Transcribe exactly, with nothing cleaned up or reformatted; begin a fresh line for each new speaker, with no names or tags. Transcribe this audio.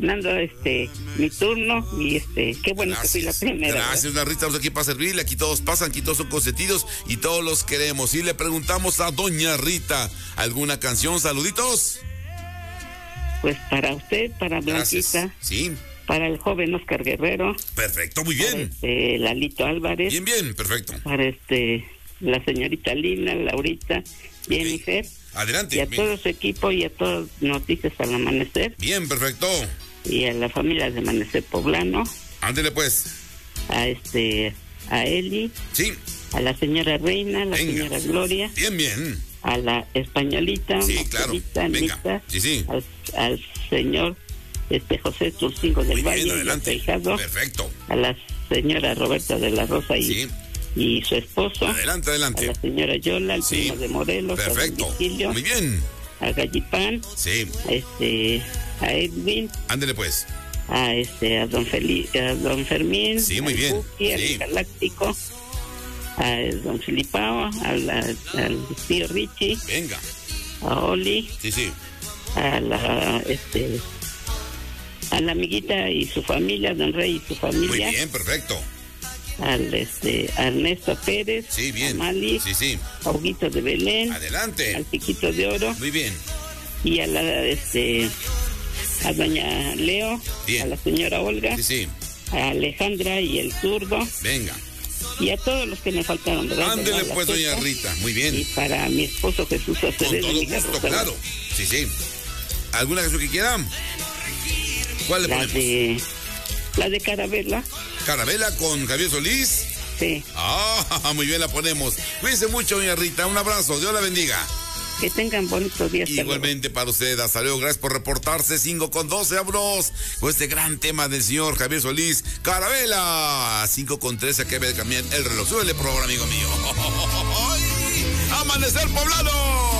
dando este mi turno y este qué bueno gracias, que fui la primera.
Gracias, doña Rita, estamos aquí para servirle, aquí todos pasan, aquí todos son consentidos y todos los queremos. Y le preguntamos a doña Rita, ¿alguna canción? Saluditos.
Pues para usted, para Blanquita.
Gracias. Sí.
Para el joven Oscar Guerrero.
Perfecto, muy bien.
Para este Lalito Álvarez.
Bien, bien, perfecto.
Para este la señorita Lina, Laurita, Jennifer.
Okay. Adelante.
Y a
bien.
todo su equipo y a todas Noticias al Amanecer.
Bien, perfecto.
Y a la familia de Amanecer Poblano.
Ándele pues.
A este, a Eli.
Sí.
A la señora Reina, a la Venga. señora Gloria.
Bien, bien.
A la españolita.
Sí, claro. Venga.
Anita,
sí, sí.
Al, al señor este José Tulcingo del
Muy
Valle.
Bien, adelante.
Hijado,
perfecto.
A la señora Roberta de la Rosa y...
Sí.
y su esposo.
Adelante, adelante.
A la señora Yola, el
sí.
primo de Morelos.
Perfecto.
A Vigilio,
muy bien.
A Gallipán.
Sí.
A este, a Edwin.
Ándele pues.
A este, a don Feli, a don Fermín.
Sí, muy bien.
Buki,
sí.
Al Galáctico. A don Filipao, a la, al tío Richie.
Venga.
A Oli.
Sí, sí.
A la, este, a la amiguita y su familia, don Rey y su familia.
Muy bien, perfecto.
Al este a Ernesto Pérez,
sí, bien.
a Mali,
sí, sí.
a Huguito de Belén,
adelante,
al Piquito de Oro,
muy bien,
y a la este a doña Leo,
bien.
A la señora Olga,
sí, sí.
A Alejandra y el zurdo,
venga,
y a todos los que me faltaron, ¿verdad?
Ándele pues, doña Rita, muy bien.
Y para mi esposo Jesús Acevedo.
Con todo gusto, claro, sí, sí. ¿Alguna canción que quieran? ¿Cuál le
la
ponemos?
De, la de Carabela.
¿Carabela con Javier Solís?
Sí.
Ah, muy bien, la ponemos. Cuídense mucho, doña Rita. Un abrazo. Dios la bendiga.
Que tengan bonitos días.
Igualmente para usted. Hasta luego. Gracias por reportarse. cinco con doce, vámonos. Con este gran tema del señor Javier Solís. Carabela. cinco con trece. Que debe cambiar el reloj. Súbele, por favor, amigo mío. ¡Amanecer Poblano!